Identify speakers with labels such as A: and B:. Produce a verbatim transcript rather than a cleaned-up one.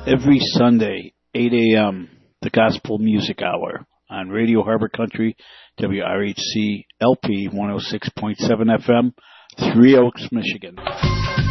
A: every Sunday, eight a.m., the Gospel Music Hour on Radio Harbor Country, W R H C L P one oh six point seven F M, Three Oaks, Michigan.